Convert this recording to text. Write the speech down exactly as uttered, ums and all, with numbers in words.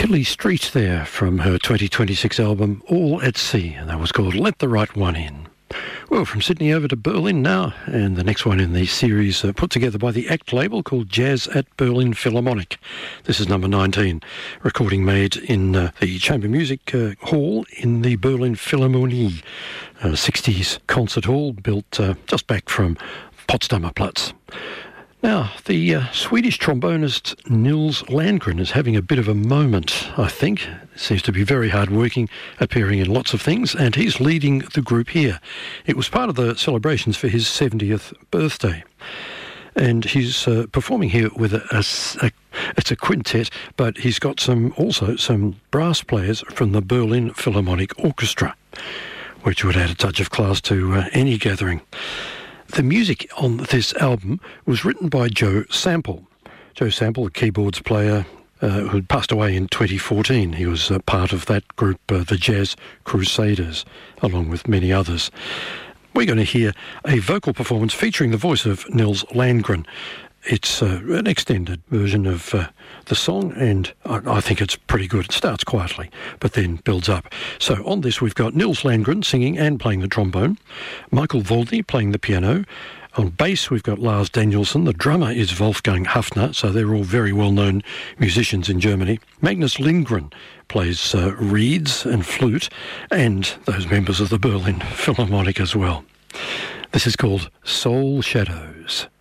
Hilly Street there from her twenty twenty-six album All at Sea, and that was called Let the Right One In. Well, from Sydney over to Berlin now, and the next one in the series uh, put together by the ACT label called Jazz at Berlin Philharmonic. This is number nineteen, recording made in uh, the Chamber Music uh, Hall in the Berlin Philharmonie, a sixties concert hall built uh, just back from Potsdamer Platz. Now, the uh, Swedish trombonist Nils Landgren is having a bit of a moment, I think. Seems to be very hard-working, appearing in lots of things, and he's leading the group here. It was part of the celebrations for his seventieth birthday. And he's uh, performing here with a, a, a, it's a quintet, but he's got some also some brass players from the Berlin Philharmonic Orchestra, which would add a touch of class to uh, any gathering. The music on this album was written by Joe Sample. Joe Sample, the keyboards player uh, who passed away in twenty fourteen. He was uh, part of that group, uh, the Jazz Crusaders, along with many others. We're going to hear a vocal performance featuring the voice of Nils Landgren. It's uh, an extended version of uh, the song, and I, I think it's pretty good. It starts quietly, but then builds up. So on this, we've got Nils Landgren singing and playing the trombone, Michael Volney playing the piano. On bass, we've got Lars Danielsson. The drummer is Wolfgang Hafner, so they're all very well-known musicians in Germany. Magnus Lindgren plays uh, reeds and flute, and those members of the Berlin Philharmonic as well. This is called Soul Shadows.